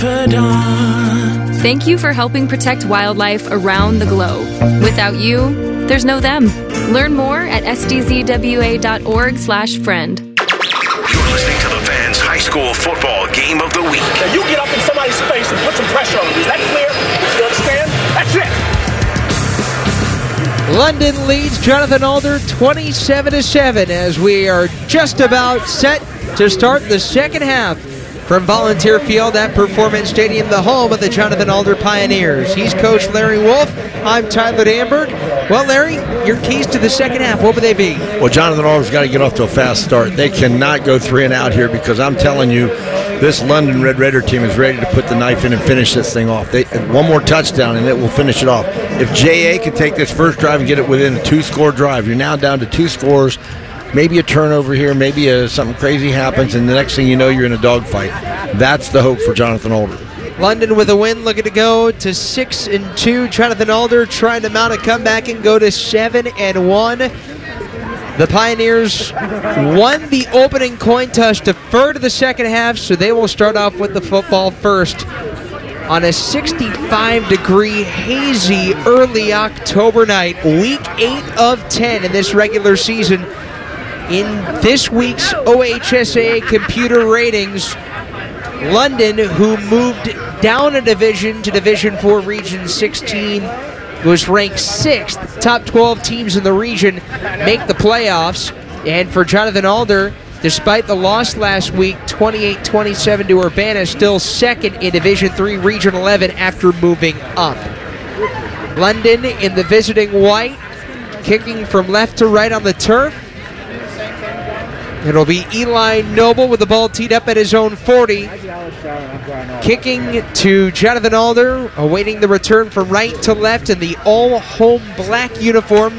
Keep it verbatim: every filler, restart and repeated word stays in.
Thank you for helping protect wildlife around the globe. Without you, there's no them. Learn more at s d z w a dot org slash friend. You're listening to the Fans High School Football Game of the Week. Now you get up in somebody's face and put some pressure on them. Is that clear? You understand? That's it. London leads Jonathan Alder twenty-seven to seven as we are just about set to start the second half from Volunteer Field at Performance Stadium, the home of the Jonathan Alder Pioneers. He's Coach Larry Wolf. I'm Tyler Danberg. Well, Larry, your keys to the second half, what would they be? Well, Jonathan Alder's got to get off to a fast start. They cannot go three and out here because I'm telling you, this London Red Raider team is ready to put the knife in and finish this thing off. They, one more touchdown and it will finish it off. If J A can take this first drive and get it within a two-score drive, you're now down to two scores, maybe a turnover here, maybe a, something crazy happens, and the next thing you know, you're in a dogfight. That's the hope for Jonathan Alder. London with a win, looking to go to six and two. Jonathan Alder trying to mount a comeback and go to seven and one. The Pioneers won the opening coin toss, defer to the second half, so they will start off with the football first on a sixty-five degree hazy early October night, week eight of ten in this regular season. In this week's O H S A A computer ratings, London, who moved down a division to Division four Region sixteen, was ranked sixth. Top twelve teams in the region make the playoffs. And for Jonathan Alder, despite the loss last week, twenty-eight twenty-seven to Urbana, still second in Division three Region eleven after moving up. London in the visiting white, kicking from left to right on the turf. It'll be Eli Noble with the ball teed up at his own forty. Kicking to Jonathan Alder, awaiting the return from right to left in the all-home black uniforms.